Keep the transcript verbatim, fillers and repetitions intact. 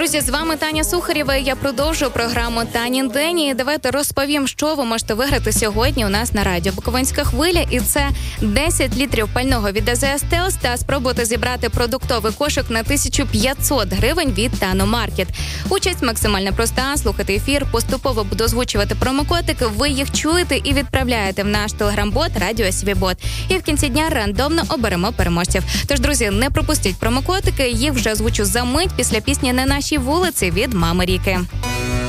Друзі, з вами Таня Сухарєва, і я продовжую програму «Танін день». І давайте розповім, що ви можете виграти сьогодні у нас на радіо «Буковинська хвиля». І це десять літрів пального від АЗС «Телс» та спробуйте зібрати продуктовий кошик на тисячу п'ятсот гривень від «Таномаркет». Участь максимально проста. Слухайте ефір, поступово буду озвучувати промокодики, ви їх чуєте і відправляєте в наш телеграм-бот «Радіо Свібот». І в кінці дня рандомно оберемо переможців. Тож, друзі, не пропустіть промокодики, їх вже озвучу за мить після пісні «На нашій вулиці» від Мами Ріки.